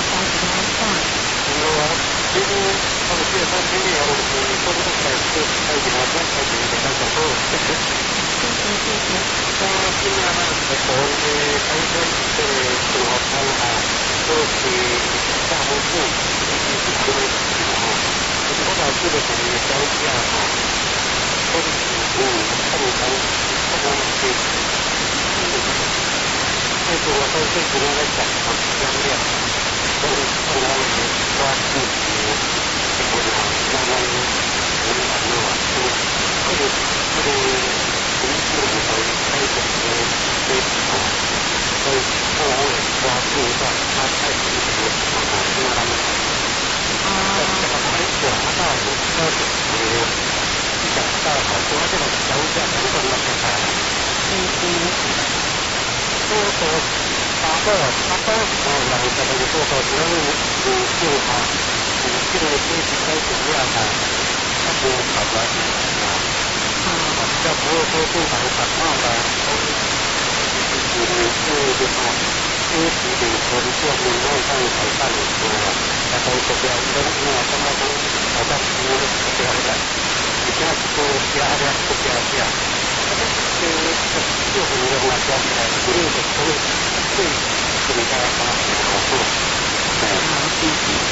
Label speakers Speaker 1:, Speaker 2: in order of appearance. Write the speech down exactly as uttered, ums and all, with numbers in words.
Speaker 1: 加几个上。
Speaker 2: 有啊，其实他们这三天里啊，我们都不太是太紧张，不太紧张，但是
Speaker 1: 谢谢谢谢。
Speaker 2: 他尽量呢，从这开车这生活方啊，都是大多数以及是这个啊，多少这个等于高价啊，都是服务看看看看这。这个我都是觉得在讲啊，量量，都是看他们抓自己这个啊，让他们能感受啊，这个这个这个从这个舞台开始的这啊，在后面抓住到他开始的时候啊，让他们啊，在他们讲到的那个呃，讲到好多这种小讲的这种那个啊，
Speaker 1: 嗯嗯。
Speaker 2: 这个八个八个哦，两个那个做法主要是五就啊，五这个是比较主要的，它不好玩啊，啊，比较不会说不好感冒的，都是是是的话，因为这个可能做另外上改善的多了，那都是这样，因为因为刚刚都好像服务是这样的，你这样子做加量不加价。这个就很多话讲起来，这个都是对这个大家好做，对，